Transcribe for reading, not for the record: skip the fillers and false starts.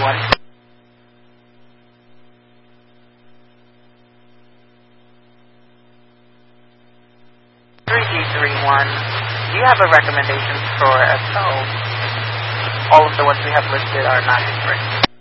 3D31. Do you have a recommendation for a tow? All of the ones we have listed are not great.